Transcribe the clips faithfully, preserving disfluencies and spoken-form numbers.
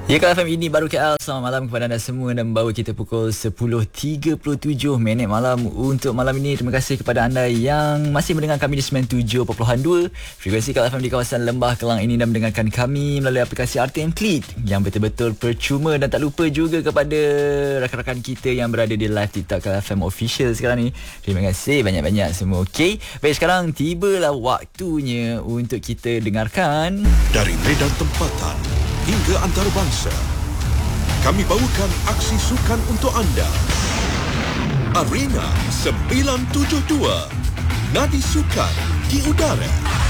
Ya, K L F M ini baru K L. Selamat malam kepada anda semua dan membawa kita pukul sepuluh tiga puluh tujuh minit malam untuk malam ini. Terima kasih kepada anda yang masih mendengar kami di sembilan puluh tujuh perpuluhan dua frekuensi K L F M di kawasan Lembah Kelang ini dan mendengarkan kami melalui aplikasi R T M Klit yang betul-betul percuma. Dan tak lupa juga kepada rakan-rakan kita yang berada di live TikTok K L F M Official sekarang ni. Terima kasih banyak-banyak semua. Okey, baik, sekarang tibalah waktunya untuk kita dengarkan dari medan tempatan hingga antarabangsa, kami bawakan aksi sukan untuk anda. Arena sembilan tujuh dua, nadi sukan di udara.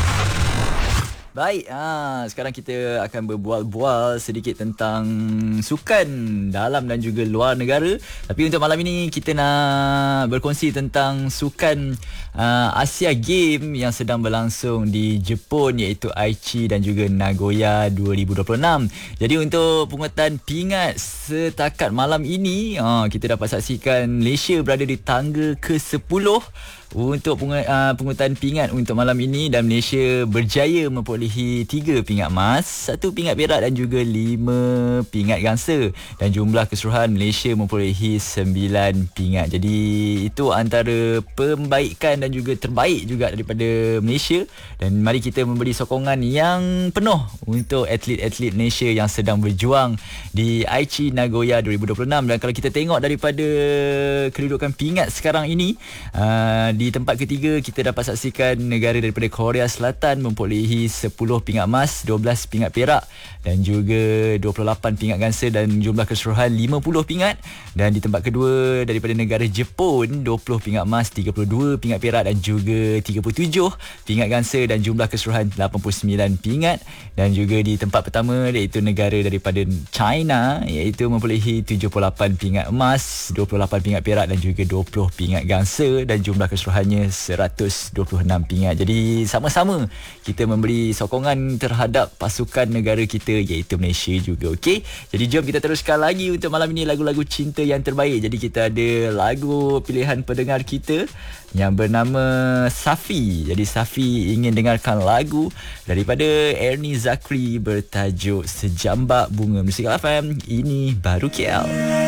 Baik, ha, sekarang kita akan berbual-bual sedikit tentang sukan dalam dan juga luar negara. Tapi untuk malam ini kita nak berkongsi tentang sukan uh, Asia Game yang sedang berlangsung di Jepun, iaitu Aichi dan juga Nagoya dua ribu dua puluh enam. Jadi untuk pungutan pingat setakat malam ini, uh, kita dapat saksikan Malaysia berada di tangga ke sepuluh untuk pungutan pingat untuk malam ini, dan Malaysia berjaya memperolehi tiga pingat emas, satu pingat perak dan juga lima pingat gangsa, dan jumlah keseluruhan Malaysia memperolehi sembilan pingat. Jadi itu antara pembaikan dan juga terbaik juga daripada Malaysia, dan mari kita memberi sokongan yang penuh untuk atlet-atlet Malaysia yang sedang berjuang di Aichi Nagoya dua ribu dua puluh enam. Dan kalau kita tengok daripada kedudukan pingat sekarang ini, uh, di tempat ketiga kita dapat saksikan negara daripada Korea Selatan memperolehi sepuluh pingat emas, dua belas pingat perak dan juga dua puluh lapan pingat gangsa, dan jumlah keseluruhan lima puluh pingat. Dan di tempat kedua daripada negara Jepun, dua puluh pingat emas, tiga puluh dua pingat perak dan juga tiga puluh tujuh pingat gangsa, dan jumlah keseluruhan lapan puluh sembilan pingat. Dan juga di tempat pertama iaitu negara daripada China, iaitu memperolehi tujuh puluh lapan pingat emas, dua puluh lapan pingat perak dan juga dua puluh pingat gangsa, dan jumlah keseluruhannya seratus dua puluh enam pingat. Jadi sama-sama kita memberi sokongan terhadap pasukan negara kita iaitu Malaysia juga. Okey, jadi jom kita teruskan lagi untuk malam ini lagu-lagu cinta yang terbaik. Jadi kita ada lagu pilihan pendengar kita yang bernama Safi. Jadi Safi ingin dengarkan lagu daripada Ernie Zakri bertajuk Sejambak Bunga. Musik K L F M, ini baru K L.